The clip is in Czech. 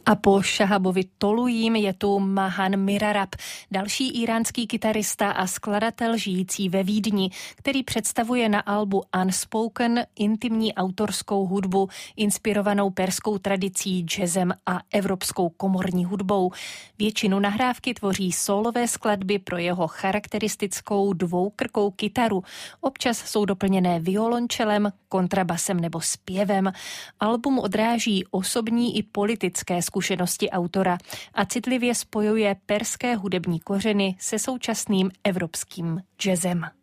A po Shahabovi Tolujím je tu Mahan Mirarab, další íránský kytarista a skladatel žijící ve Vídni, který představuje na albu Unspoken intimní autorskou hudbu inspirovanou perskou tradicí, jazzem a evropskou komorní hudbou. Většinu nahrávky tvoří sólové skladby pro jeho charakteristickou dvoukrkou kytaru. Občas jsou doplněné violončelem, kontrabasem nebo zpěvem. Album odráží osobní i politické zkušenosti autora a citlivě spojuje perské hudební kořeny se současným evropským jazzem.